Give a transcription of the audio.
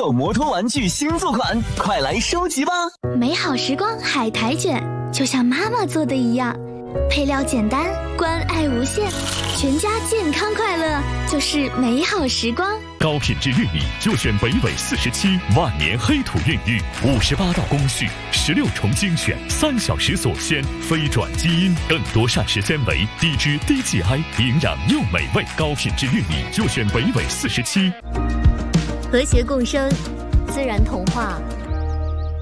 口摩托玩具新作款，快来收集吧！ 美好时光海苔卷，就像妈妈做的一样，配料简单，关爱无限，全家健康快乐就是美好时光。 高品质玉米就选北纬47万年黑土孕育，58道工序，16重精选，3小时锁鲜，非转基因，更多膳食纤维，低脂低 GI， 营养又美味。高品质玉米就选北纬47。 和谐共生，自然童话。